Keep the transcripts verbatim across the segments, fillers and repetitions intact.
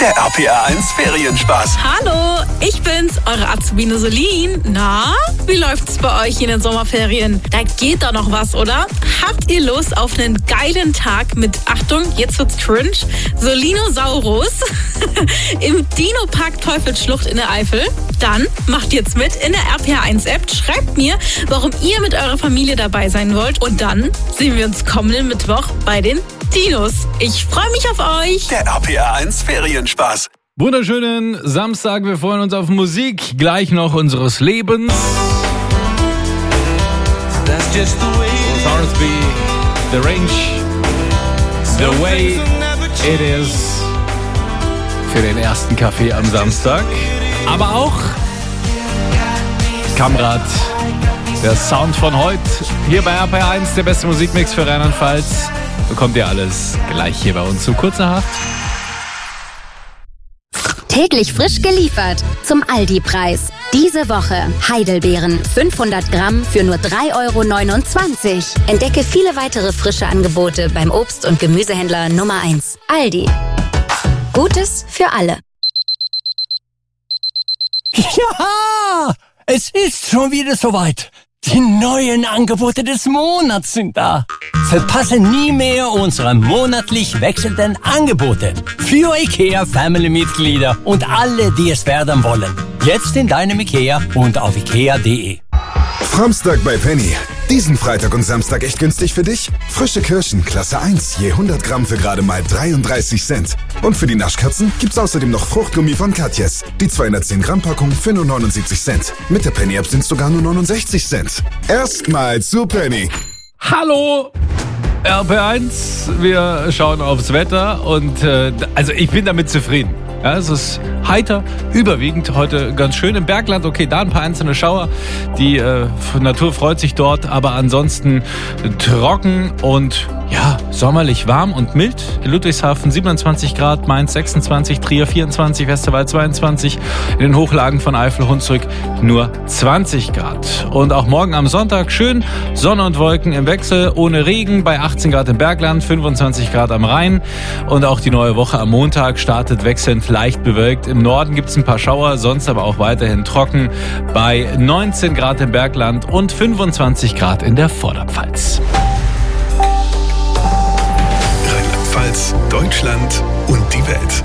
Der R P R eins Ferienspaß. Hallo, ich bin's, eure Azubine Solin. Na, wie läuft's bei euch in den Sommerferien? Da geht doch noch was, oder? Habt ihr Lust auf einen geilen Tag mit, Achtung, jetzt wird's cringe, Solinosaurus im Dino-Park Teufelsschlucht in der Eifel? Dann macht jetzt mit in der R P R eins App, schreibt mir, warum ihr mit eurer Familie dabei sein wollt und dann sehen wir uns kommenden Mittwoch bei den Dinos. Ich freue mich auf euch. Der R P R eins Ferienspaß. Wunderschönen Samstag, wir freuen uns auf Musik, gleich noch unseres Lebens. Thorsby, The Range, The Way It Is für den ersten Kaffee am Samstag. Aber auch Kamrat, der Sound von heute, hier bei R P R eins, der beste Musikmix für Rheinland-Pfalz. Bekommt ihr alles gleich hier bei uns zu Kurzerhand. Täglich frisch geliefert zum Aldi-Preis. Diese Woche Heidelbeeren fünfhundert Gramm für nur drei Euro neunundzwanzig. Entdecke viele weitere frische Angebote beim Obst- und Gemüsehändler Nummer eins. Aldi. Gutes für alle. Ja, es ist schon wieder soweit. Die neuen Angebote des Monats sind da. Verpasse nie mehr unsere monatlich wechselnden Angebote für IKEA-Family-Mitglieder und alle, die es werden wollen. Jetzt in deinem IKEA und auf ikea punkt de. Samstag bei Penny. Diesen Freitag und Samstag echt günstig für dich? Frische Kirschen, Klasse eins, je hundert Gramm für gerade mal dreiunddreißig Cent. Und für die Naschkatzen gibt's außerdem noch Fruchtgummi von Katjes. Die zweihundertzehn Gramm Packung für nur neunundsiebzig Cent. Mit der Penny-App sind's sogar nur neunundsechzig Cent. Erstmal zu Penny. Hallo R P R eins, wir schauen aufs Wetter und äh, also ich bin damit zufrieden. Ja, es ist heiter, überwiegend heute ganz schön im Bergland. Okay, da ein paar einzelne Schauer. Die äh, Natur freut sich dort, aber ansonsten trocken und ja, sommerlich warm und mild. In Ludwigshafen siebenundzwanzig Grad, Mainz sechsundzwanzig, Trier vierundzwanzig, Westerwald zweiundzwanzig, in den Hochlagen von Eifel, Hunsrück nur zwanzig Grad. Und auch morgen am Sonntag schön Sonne und Wolken im Wechsel, ohne Regen bei achtzehn Grad im Bergland, fünfundzwanzig Grad am Rhein. Und auch die neue Woche am Montag startet wechselnd leicht bewölkt. Im Norden gibt es ein paar Schauer, sonst aber auch weiterhin trocken bei neunzehn Grad im Bergland und fünfundzwanzig Grad in der Vorderpfalz. Rheinland-Pfalz, Deutschland und die Welt.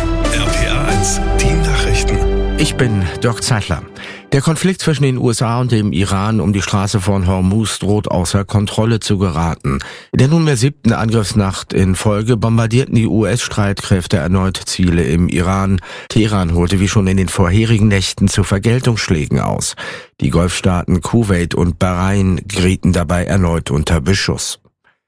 R P R eins, die Nachrichten. Ich bin Dirk Zeitler. Der Konflikt zwischen den U S A und dem Iran um die Straße von Hormuz droht außer Kontrolle zu geraten. In der nunmehr siebten Angriffsnacht in Folge bombardierten die U S-Streitkräfte erneut Ziele im Iran. Teheran holte wie schon in den vorherigen Nächten zu Vergeltungsschlägen aus. Die Golfstaaten Kuwait und Bahrain gerieten dabei erneut unter Beschuss.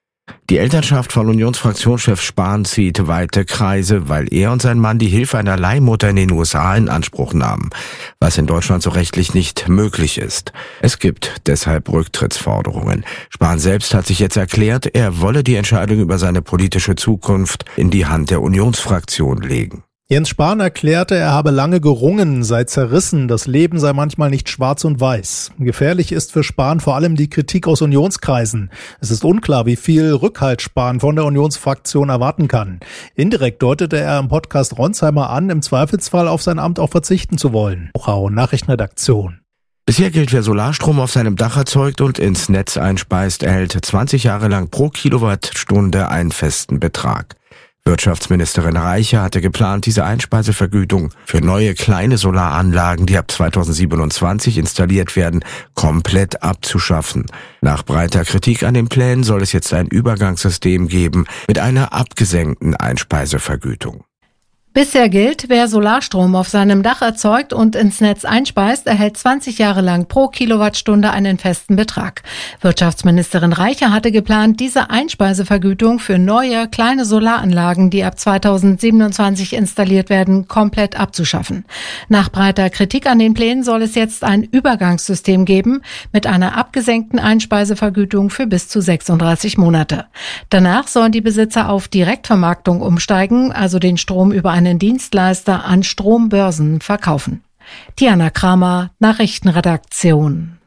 Die Elternschaft von Unionsfraktionschef Spahn zieht weite Kreise, weil er und sein Mann die Hilfe einer Leihmutter in den U S A in Anspruch nahmen, was in Deutschland so rechtlich nicht möglich ist. Es gibt deshalb Rücktrittsforderungen. Spahn selbst hat sich jetzt erklärt, er wolle die Entscheidung über seine politische Zukunft in die Hand der Unionsfraktion legen. Jens Spahn erklärte, er habe lange gerungen, sei zerrissen, das Leben sei manchmal nicht schwarz und weiß. Gefährlich ist für Spahn vor allem die Kritik aus Unionskreisen. Es ist unklar, wie viel Rückhalt Spahn von der Unionsfraktion erwarten kann. Indirekt deutete er im Podcast Ronsheimer an, im Zweifelsfall auf sein Amt auch verzichten zu wollen. Ochau, Nachrichtenredaktion. Bisher gilt, wer Solarstrom auf seinem Dach erzeugt und ins Netz einspeist, erhält zwanzig Jahre lang pro Kilowattstunde einen festen Betrag. Wirtschaftsministerin Reiche hatte geplant, diese Einspeisevergütung für neue kleine Solaranlagen, die ab zweitausendsiebenundzwanzig installiert werden, komplett abzuschaffen. Nach breiter Kritik an den Plänen soll es jetzt ein Übergangssystem geben mit einer abgesenkten Einspeisevergütung. Bisher gilt, wer Solarstrom auf seinem Dach erzeugt und ins Netz einspeist, erhält zwanzig Jahre lang pro Kilowattstunde einen festen Betrag. Wirtschaftsministerin Reiche hatte geplant, diese Einspeisevergütung für neue, kleine Solaranlagen, die ab zweitausendsiebenundzwanzig installiert werden, komplett abzuschaffen. Nach breiter Kritik an den Plänen soll es jetzt ein Übergangssystem geben mit einer abgesenkten Einspeisevergütung für bis zu sechsunddreißig Monate. Danach sollen die Besitzer auf Direktvermarktung umsteigen, also den Strom über einen Dienstleister an Strombörsen verkaufen. Diana Kramer, Nachrichtenredaktion.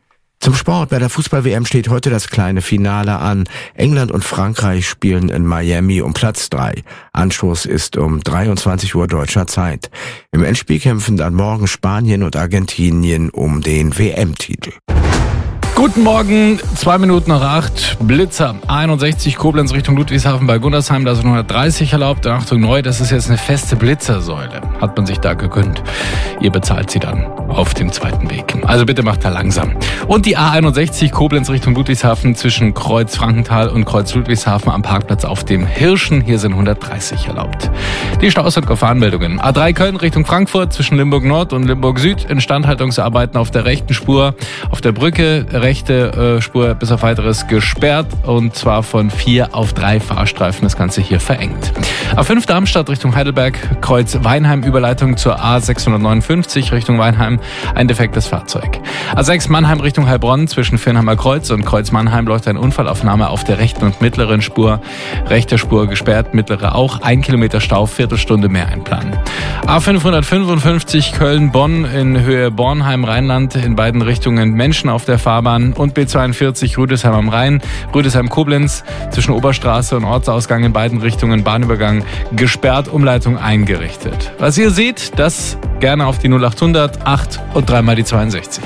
Zum Sport. Bei der Fußball-W M steht heute das kleine Finale an. England und Frankreich spielen in Miami um Platz drei. Anstoß ist um dreiundzwanzig Uhr deutscher Zeit. Im Endspiel kämpfen dann morgen Spanien und Argentinien um den W M-Titel. Guten Morgen, zwei Minuten nach acht, Blitzer einundsechzig, Koblenz Richtung Ludwigshafen bei Gundersheim, da sind hundertdreißig erlaubt. Achtung, neu, das ist jetzt eine feste Blitzersäule, hat man sich da gegönnt. Ihr bezahlt sie dann auf dem zweiten Weg. Also bitte macht da langsam. Und die A einundsechzig, Koblenz Richtung Ludwigshafen zwischen Kreuz Frankenthal und Kreuz Ludwigshafen am Parkplatz auf dem Hirschen, hier sind hundertdreißig erlaubt. Die Staus- und Gefahrenmeldungen. A drei Köln Richtung Frankfurt zwischen Limburg Nord und Limburg Süd, Instandhaltungsarbeiten auf der rechten Spur, auf der Brücke, rechte äh, Spur bis auf weiteres gesperrt und zwar von vier auf drei Fahrstreifen, das Ganze hier verengt. A fünf Darmstadt Richtung Heidelberg, Kreuz Weinheim, Überleitung zur A sechshundertneunundfünfzig Richtung Weinheim, ein defektes Fahrzeug. A sechs Mannheim Richtung Heilbronn zwischen Firnheimer Kreuz und Kreuz Mannheim läuft eine Unfallaufnahme auf der rechten und mittleren Spur, rechte Spur gesperrt, mittlere auch, ein Kilometer Stau, Viertelstunde mehr einplanen. A fünfhundertfünfundfünfzig Köln-Bonn in Höhe Bornheim-Rheinland, in beiden Richtungen Menschen auf der Fahrbahn und B zweiundvierzig Rüdesheim am Rhein, Rüdesheim-Koblenz zwischen Oberstraße und Ortsausgang in beiden Richtungen, Bahnübergang gesperrt, Umleitung eingerichtet. Was ihr seht, das gerne auf die null achthundert acht und dreimal die zweiundsechzig.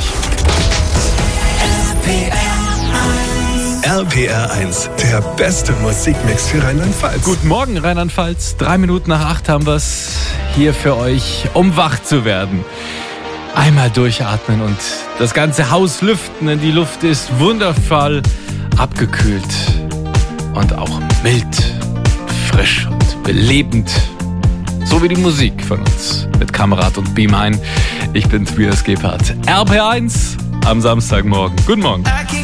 R P R eins, der beste Musikmix für Rheinland-Pfalz. Guten Morgen, Rheinland-Pfalz. Drei Minuten nach acht haben wir es hier für euch, um wach zu werden. Einmal durchatmen und das ganze Haus lüften, denn die Luft ist wundervoll abgekühlt und auch mild, frisch und belebend. So wie die Musik von uns mit Kamerad und Beam ein. Ich bin Tobias Gebhardt. R P R eins am Samstagmorgen. Guten Morgen.